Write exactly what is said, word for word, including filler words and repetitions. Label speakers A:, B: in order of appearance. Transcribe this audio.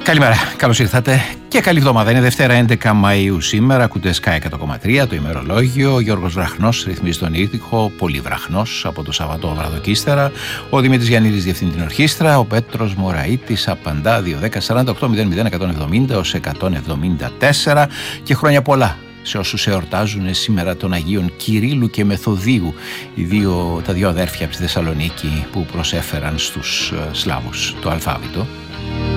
A: Καλημέρα, καλώς ήρθατε και καλή εβδομάδα. Είναι Δευτέρα έντεκα Μαΐου σήμερα. Ακούτε Sky εκατό κόμμα τρία, το ημερολόγιο. Ο Γιώργος Βραχνός ρυθμίζει τον ήχο, πολύ βραχνός από το Σαββατόβραδο και ύστερα. Ο Δημήτρης Γιαννίδης διευθύνει την ορχήστρα. Ο Πέτρος Μωραΐτης απαντά δύο δέκα σαράντα οκτώ μηδέν μηδέν εκατόν εβδομήντα έως εκατόν εβδομήντα τέσσερα. Και χρόνια πολλά σε όσους εορτάζουν σήμερα των Αγίων Κυρίλλου και Μεθοδίου, οι δύο, τα δύο αδέρφια από τη Θεσσαλονίκη που προσέφεραν στους Σλάβους το αλφάβητο.